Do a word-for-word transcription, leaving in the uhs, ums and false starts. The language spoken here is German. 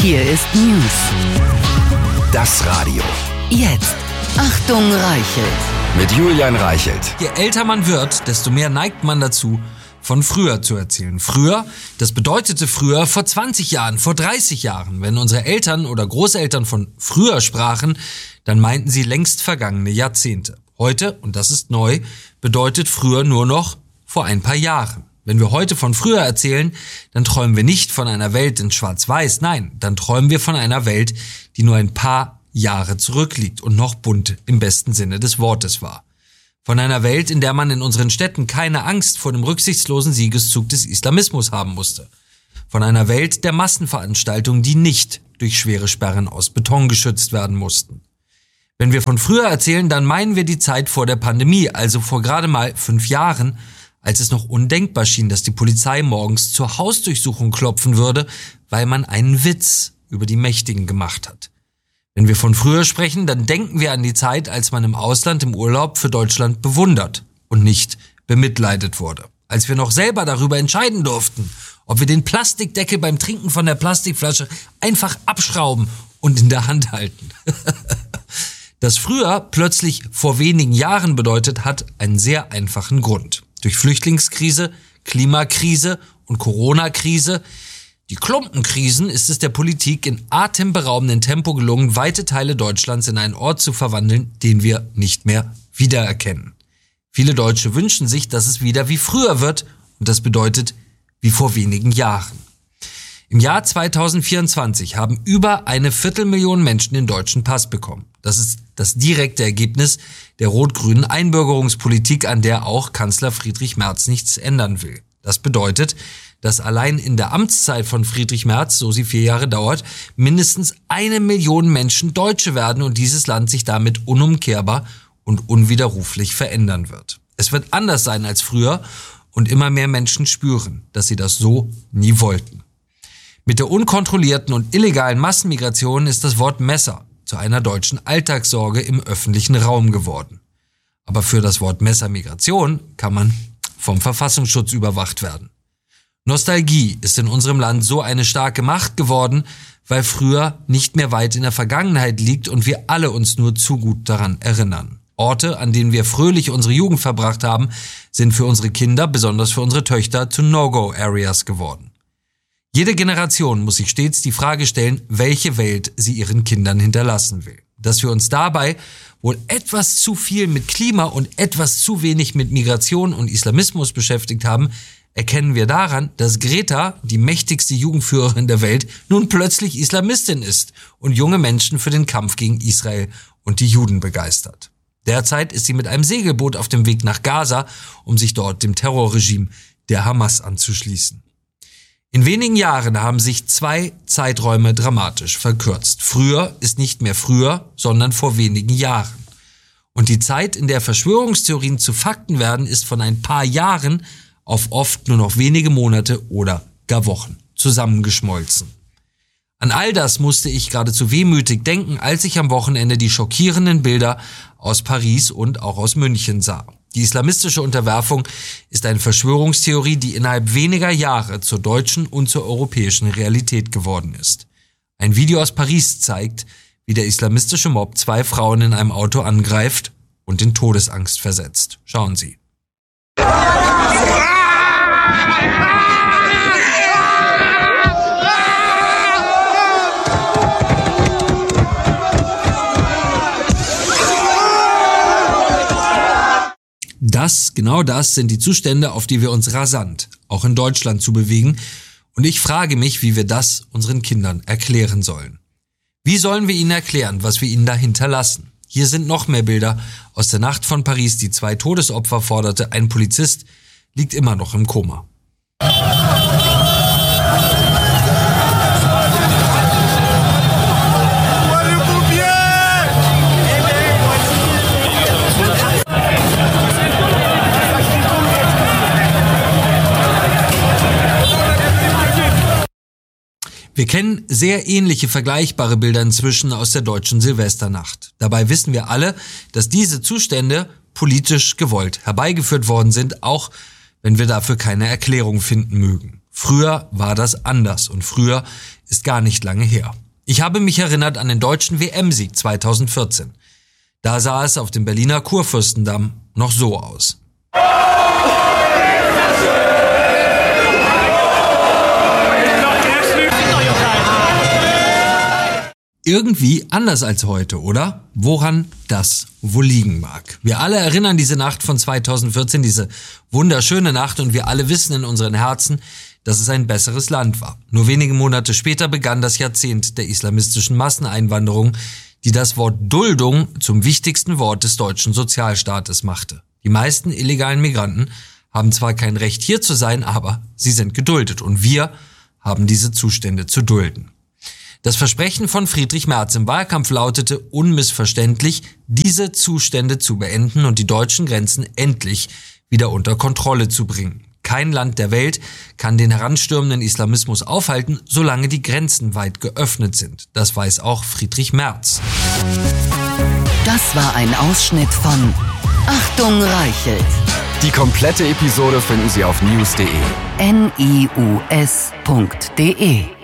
Hier ist News. Das Radio. Jetzt. Achtung, Reichelt. Mit Julian Reichelt. Je älter man wird, desto mehr neigt man dazu, von früher zu erzählen. Früher, das bedeutete früher vor zwanzig Jahren, vor dreißig Jahren. Wenn unsere Eltern oder Großeltern von früher sprachen, dann meinten sie längst vergangene Jahrzehnte. Heute, und das ist neu, bedeutet früher nur noch vor ein paar Jahren. Wenn wir heute von früher erzählen, dann träumen wir nicht von einer Welt in Schwarz-Weiß. Nein, dann träumen wir von einer Welt, die nur ein paar Jahre zurückliegt und noch bunt im besten Sinne des Wortes war. Von einer Welt, in der man in unseren Städten keine Angst vor dem rücksichtslosen Siegeszug des Islamismus haben musste. Von einer Welt der Massenveranstaltungen, die nicht durch schwere Sperren aus Beton geschützt werden mussten. Wenn wir von früher erzählen, dann meinen wir die Zeit vor der Pandemie, also vor gerade mal fünf Jahren, als es noch undenkbar schien, dass die Polizei morgens zur Hausdurchsuchung klopfen würde, weil man einen Witz über die Mächtigen gemacht hat. Wenn wir von früher sprechen, dann denken wir an die Zeit, als man im Ausland im Urlaub für Deutschland bewundert und nicht bemitleidet wurde. Als wir noch selber darüber entscheiden durften, ob wir den Plastikdeckel beim Trinken von der Plastikflasche einfach abschrauben und in der Hand halten. Das früher plötzlich vor wenigen Jahren bedeutet, hat einen sehr einfachen Grund. Durch Flüchtlingskrise, Klimakrise und Corona-Krise, die Klumpenkrisen, ist es der Politik in atemberaubendem Tempo gelungen, weite Teile Deutschlands in einen Ort zu verwandeln, den wir nicht mehr wiedererkennen. Viele Deutsche wünschen sich, dass es wieder wie früher wird, und das bedeutet wie vor wenigen Jahren. Im Jahr zweitausendvierundzwanzig haben über eine Viertelmillion Menschen den deutschen Pass bekommen. Das ist das direkte Ergebnis der rot-grünen Einbürgerungspolitik, an der auch Kanzler Friedrich Merz nichts ändern will. Das bedeutet, dass allein in der Amtszeit von Friedrich Merz, so sie vier Jahre dauert, mindestens eine Million Menschen Deutsche werden und dieses Land sich damit unumkehrbar und unwiderruflich verändern wird. Es wird anders sein als früher und immer mehr Menschen spüren, dass sie das so nie wollten. Mit der unkontrollierten und illegalen Massenmigration ist das Wort Messer zu einer deutschen Alltagssorge im öffentlichen Raum geworden. Aber für das Wort Messermigration kann man vom Verfassungsschutz überwacht werden. Nostalgie ist in unserem Land so eine starke Macht geworden, weil früher nicht mehr weit in der Vergangenheit liegt und wir alle uns nur zu gut daran erinnern. Orte, an denen wir fröhlich unsere Jugend verbracht haben, sind für unsere Kinder, besonders für unsere Töchter, zu No-Go-Areas geworden. Jede Generation muss sich stets die Frage stellen, welche Welt sie ihren Kindern hinterlassen will. Dass wir uns dabei wohl etwas zu viel mit Klima und etwas zu wenig mit Migration und Islamismus beschäftigt haben, erkennen wir daran, dass Greta, die mächtigste Jugendführerin der Welt, nun plötzlich Islamistin ist und junge Menschen für den Kampf gegen Israel und die Juden begeistert. Derzeit ist sie mit einem Segelboot auf dem Weg nach Gaza, um sich dort dem Terrorregime der Hamas anzuschließen. In wenigen Jahren haben sich zwei Zeiträume dramatisch verkürzt. Früher ist nicht mehr früher, sondern vor wenigen Jahren. Und die Zeit, in der Verschwörungstheorien zu Fakten werden, ist von ein paar Jahren auf oft nur noch wenige Monate oder gar Wochen zusammengeschmolzen. An all das musste ich geradezu wehmütig denken, als ich am Wochenende die schockierenden Bilder aus Paris und auch aus München sah. Die islamistische Unterwerfung ist eine Verschwörungstheorie, die innerhalb weniger Jahre zur deutschen und zur europäischen Realität geworden ist. Ein Video aus Paris zeigt, wie der islamistische Mob zwei Frauen in einem Auto angreift und in Todesangst versetzt. Schauen Sie. Das, genau das sind die Zustände, auf die wir uns rasant, auch in Deutschland, zu bewegen. Und ich frage mich, wie wir das unseren Kindern erklären sollen. Wie sollen wir ihnen erklären, was wir ihnen da hinterlassen? Hier sind noch mehr Bilder aus der Nacht von Paris, die zwei Todesopfer forderte. Ein Polizist liegt immer noch im Koma. Wir kennen sehr ähnliche vergleichbare Bilder inzwischen aus der deutschen Silvesternacht. Dabei wissen wir alle, dass diese Zustände politisch gewollt herbeigeführt worden sind, auch wenn wir dafür keine Erklärung finden mögen. Früher war das anders und früher ist gar nicht lange her. Ich habe mich erinnert an den deutschen W M-Sieg zweitausendvierzehn. Da sah es auf dem Berliner Kurfürstendamm noch so aus. Irgendwie anders als heute, oder? Woran das wohl liegen mag. Wir alle erinnern diese Nacht von zweitausendvierzehn, diese wunderschöne Nacht, und wir alle wissen in unseren Herzen, dass es ein besseres Land war. Nur wenige Monate später begann das Jahrzehnt der islamistischen Masseneinwanderung, die das Wort Duldung zum wichtigsten Wort des deutschen Sozialstaates machte. Die meisten illegalen Migranten haben zwar kein Recht hier zu sein, aber sie sind geduldet und wir haben diese Zustände zu dulden. Das Versprechen von Friedrich Merz im Wahlkampf lautete unmissverständlich, diese Zustände zu beenden und die deutschen Grenzen endlich wieder unter Kontrolle zu bringen. Kein Land der Welt kann den heranstürmenden Islamismus aufhalten, solange die Grenzen weit geöffnet sind. Das weiß auch Friedrich Merz. Das war ein Ausschnitt von Achtung Reichelt. Die komplette Episode finden Sie auf news punkt de. N I U S punkt de